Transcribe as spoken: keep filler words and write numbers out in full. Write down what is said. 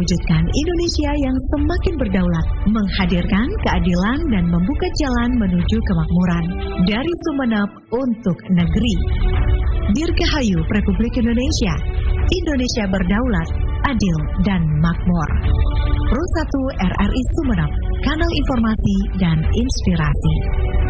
mewujudkan Indonesia yang semakin berdaulat, menghadirkan keadilan dan membuka jalan menuju kemakmuran. Dari Sumeneb untuk negeri. Dirgahayu Republik Indonesia. Indonesia berdaulat, adil dan makmur. Pro satu R R I Sumeneb, kanal informasi dan inspirasi.